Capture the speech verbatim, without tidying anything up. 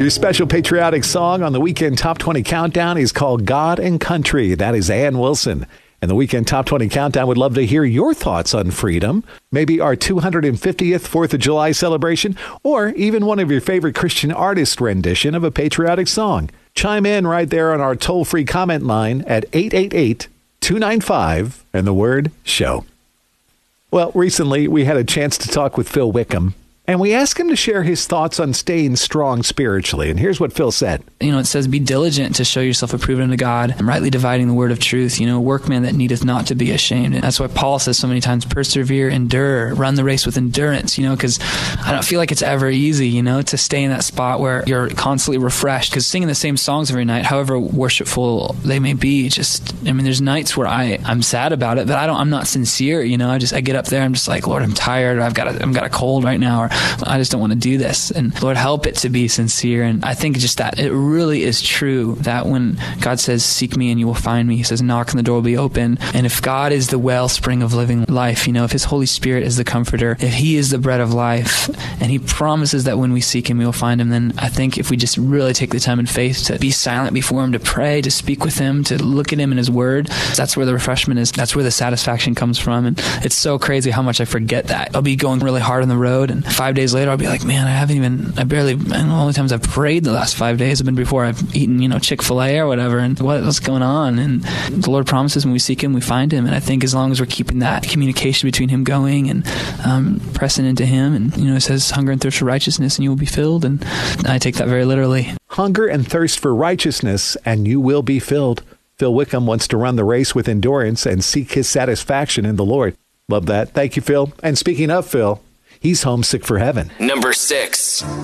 Your special patriotic song on the Weekend Top twenty Countdown is called God and Country. That is Ann Wilson. And the Weekend Top twenty Countdown would love to hear your thoughts on freedom, maybe our two hundred fiftieth fourth of July celebration, or even one of your favorite Christian artist rendition of a patriotic song. Chime in right there on our toll-free comment line at eight eight eight, two nine five and the word show. Well, recently we had a chance to talk with Phil Wickham, and we asked him to share his thoughts on staying strong spiritually. And here's what Phil said. You know, it says, be diligent to show yourself approved unto God, and rightly dividing the word of truth. You know, a workman that needeth not to be ashamed. And that's why Paul says so many times, persevere, endure, run the race with endurance, you know, because I don't feel like it's ever easy, you know, to stay in that spot where you're constantly refreshed. Because singing the same songs every night, however worshipful they may be, just, I mean, there's nights where I, I'm sad about it, but I don't, I'm not sincere, you know, I just, I get up there, I'm just like, Lord, I'm tired, or I've got a, I've got a cold right now, or I just don't want to do this. And Lord, help it to be sincere. And I think just that it really is true that when God says, seek me and you will find me, he says, knock and the door will be open. And if God is the wellspring of living life, you know, if his Holy Spirit is the comforter, if he is the bread of life, and he promises that when we seek him, we will find him, then I think if we just really take the time in faith to be silent before him, to pray, to speak with him, to look at him in his word, that's where the refreshment is. That's where the satisfaction comes from. And it's so crazy how much I forget that. I'll be going really hard on the road, and five days later, I'll be like, man, I haven't even, I barely, and the only times I've prayed the last five days have been before I've eaten, you know, Chick-fil-A or whatever, and what, what's going on? And the Lord promises when we seek him, we find him. And I think as long as we're keeping that communication between him going and um, pressing into him, and, you know, it says, hunger and thirst for righteousness and you will be filled. And I take that very literally. Hunger and thirst for righteousness and you will be filled. Phil Wickham wants to run the race with endurance and seek his satisfaction in the Lord. Love that. Thank you, Phil. And speaking of Phil, he's homesick for heaven. Number six.